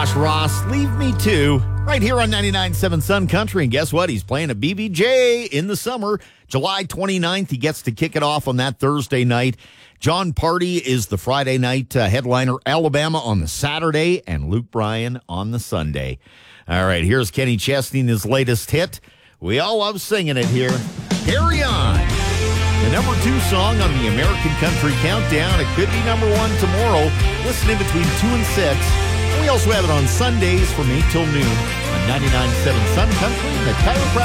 Josh Ross, Leave Me Too, right here on 99.7 Sun Country. And guess what? He's playing at BBJ in the summer. July 29th, he gets to kick it off on that Thursday night. John Party is the Friday night headliner. Alabama on the Saturday, and Luke Bryan on the Sunday. All right, here's Kenny Chesney and his latest hit. We all love singing it here. Carry On. The number 2 song on the American Country Countdown. It could be number 1 tomorrow. Listen in between 2 and 6. We also have it on Sundays from 8 till noon on 99.7 Sun Country and the Chiropractic